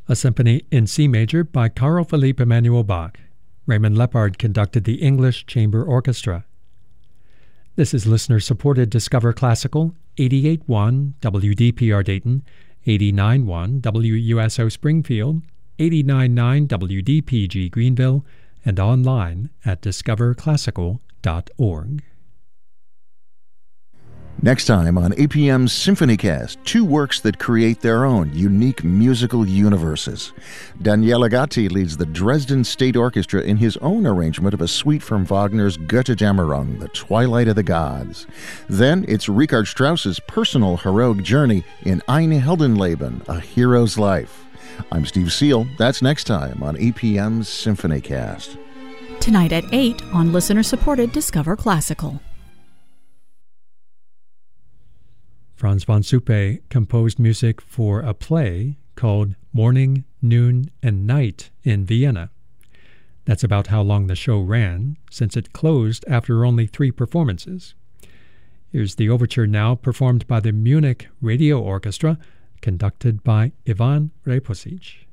a symphony in C major by Carl Philipp Emanuel Bach. Raymond Lepard conducted the English Chamber Orchestra. This is listener-supported Discover Classical, 88.1 WDPR Dayton, 89.1 WUSO Springfield, 89.9 WDPG Greenville, and online at discoverclassical.org. Next time on APM's SymphonyCast, two works that create their own unique musical universes. Daniele Gatti leads the Dresden State Orchestra in his own arrangement of a suite from Wagner's Götterdämmerung, The Twilight of the Gods. Then it's Richard Strauss's personal heroic journey in Ein Heldenleben, A Hero's Life. I'm Steve Seal. That's next time on APM's SymphonyCast. Tonight at 8 on listener-supported Discover Classical. Franz von Suppe composed music for a play called Morning, Noon, and Night in Vienna. That's about how long the show ran, since it closed after only 3 performances. Here's the overture now, performed by the Munich Radio Orchestra, conducted by Ivan Reposic.